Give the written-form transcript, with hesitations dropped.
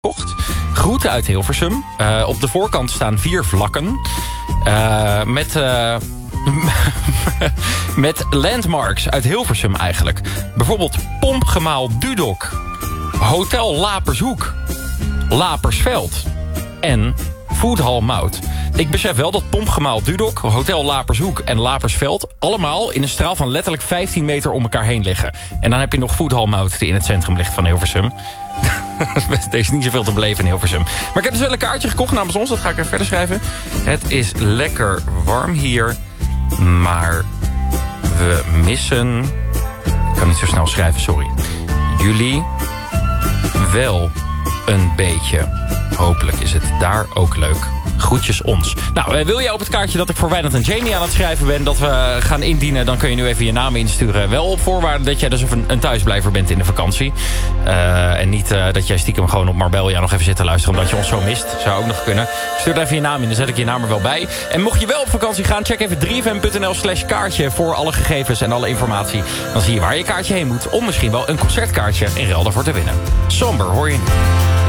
gekocht. Groeten uit Hilversum. Op de voorkant staan 4 vlakken. Met landmarks uit Hilversum eigenlijk. Bijvoorbeeld Pompgemaal Dudok. Hotel Lapershoek. Lapersveld. En Foodhall Mout. Ik besef wel dat Pompgemaal Dudok, Hotel Lapershoek en Lapersveld allemaal in een straal van letterlijk 15 meter om elkaar heen liggen. En dan heb je nog Foodhall Mout die in het centrum ligt van Hilversum. Er is niet zoveel te beleven in Hilversum. Maar ik heb dus wel een kaartje gekocht namens ons. Dat ga ik even verder schrijven. Het is lekker warm hier. Maar we missen... Ik kan niet zo snel schrijven, sorry. Jullie wel een beetje. Hopelijk is het daar ook leuk. Groetjes ons. Nou, wil jij op het kaartje dat ik voor Wijnand en Jamie aan het schrijven ben... dat we gaan indienen, dan kun je nu even je naam insturen. Wel op voorwaarde dat jij dus een thuisblijver bent in de vakantie. En niet dat jij stiekem gewoon op Marbella nog even zit te luisteren... omdat je ons zo mist. Zou ook nog kunnen. Stuur even je naam in, dan zet ik je naam er wel bij. En mocht je wel op vakantie gaan, check even 3fm.nl/kaartje... voor alle gegevens en alle informatie. Dan zie je waar je kaartje heen moet... om misschien wel een concertkaartje in ruil daarvoor te winnen. Somber, hoor je niet.